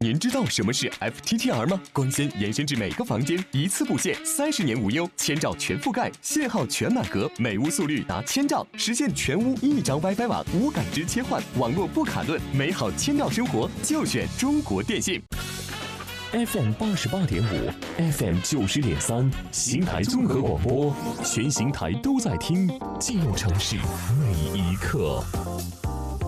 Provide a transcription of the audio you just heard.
您知道什么是 FTTR 吗？光纤延伸至每个房间，一次布线，30年无忧，1000兆全覆盖，信号全满格，每屋速率达1000兆，实现全屋1张 WiFi 网无感知切换，网络不卡顿，美好千兆生活就选中国电信。 FM 88.5 ，FM 90.3，邢台综合广播，全邢台都在听，记录城市每一刻。